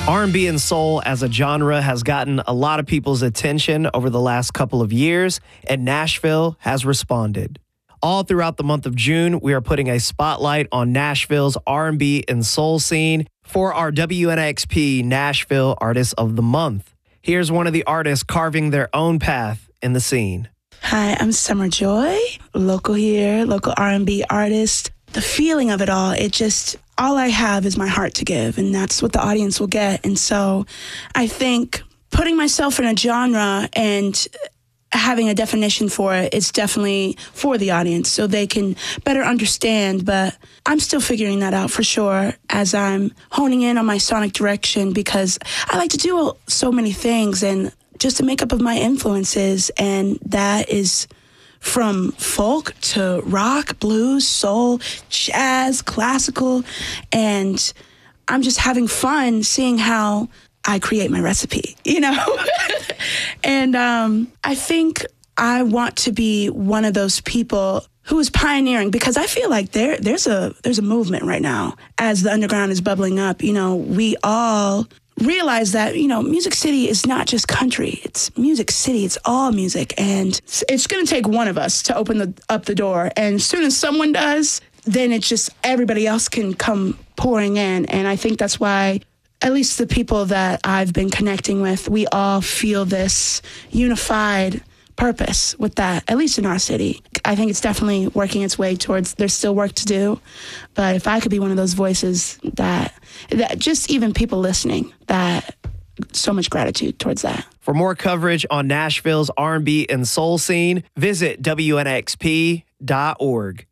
R&B and soul as a genre has gotten a lot of people's attention over the last couple of years, and Nashville has responded. All throughout the month of June, we are putting a spotlight on Nashville's R&B and soul scene for our WNXP Nashville Artist of the Month. Here's one of the artists carving their own path in the scene. Hi, I'm Summer Joy, local here, local R&B artist. The feeling of it all, all I have is my heart to give, and that's what the audience will get. And so I think putting myself in a genre and having a definition for it is definitely for the audience so they can better understand. But I'm still figuring that out for sure as I'm honing in on my sonic direction, because I like to do so many things and just a makeup of my influences. And that is from folk to rock, blues, soul, jazz, classical. And I'm just having fun seeing how I create my recipe, And I think I want to be one of those people who is pioneering, because I feel like there's a movement right now as the underground is bubbling up. We all realize that, Music City is not just country. It's Music City. It's all music. And it's going to take one of us to open up the door. And as soon as someone does, then it's just everybody else can come pouring in. And I think that's why, at least the people that I've been connecting with, we all feel this unified purpose with that, at least in our city. I think it's definitely working its way towards, there's still work to do. But if I could be one of those voices that just even people listening, that so much gratitude towards that. For more coverage on Nashville's R&B and soul scene, visit WNXP.org.